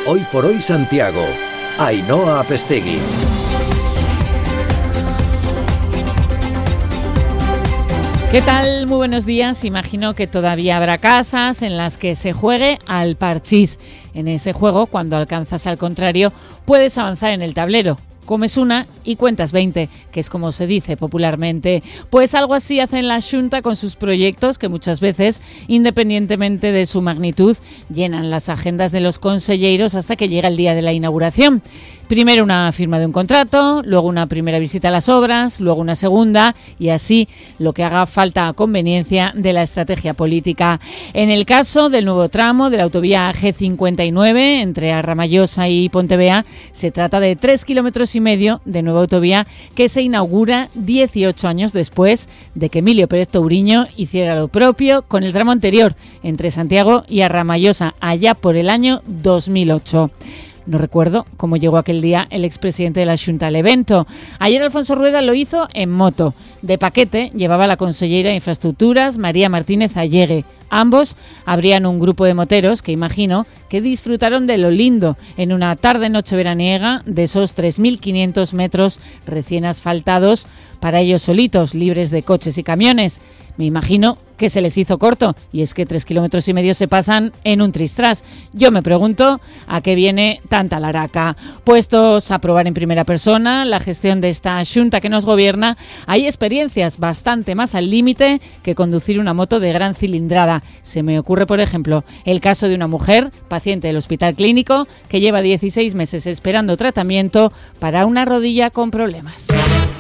Hoy por hoy Santiago. Ainhoa Apestegui. ¿Qué tal? Muy buenos días. Imagino que todavía habrá casas en las que se juegue al parchís. En ese juego, cuando alcanzas al contrario, puedes avanzar en el tablero. Comes una y cuentas 20, que es como se dice popularmente. Pues algo así hacen la Xunta con sus proyectos que muchas veces, independientemente de su magnitud, llenan las agendas de los conselleiros hasta que llega el día de la inauguración. Primero una firma de un contrato, luego una primera visita a las obras, luego una segunda y así lo que haga falta a conveniencia de la estrategia política. En el caso del nuevo tramo de la autovía G59 entre Arramallosa y Pontevea, se trata de 3,5 kilómetros de nueva autovía que se inaugura 18 años después de que Emilio Pérez Touriño hiciera lo propio con el tramo anterior entre Santiago y Arramallosa allá por el año 2008. No recuerdo cómo llegó aquel día el expresidente de la Xunta al evento. Ayer Alfonso Rueda lo hizo en moto. De paquete llevaba la consellera de Infraestructuras, María Martínez Allegue. Ambos abrían un grupo de moteros que imagino que disfrutaron de lo lindo en una tarde-noche veraniega de esos 3.500 metros recién asfaltados para ellos solitos, libres de coches y camiones. Me imagino que se les hizo corto, y es que 3,5 kilómetros se pasan en un tristras. Yo me pregunto a qué viene tanta laraca. Puestos a probar en primera persona la gestión de esta Xunta que nos gobierna, hay experiencias bastante más al límite que conducir una moto de gran cilindrada. Se me ocurre, por ejemplo, el caso de una mujer, paciente del Hospital Clínico, que lleva 16 meses esperando tratamiento para una rodilla con problemas.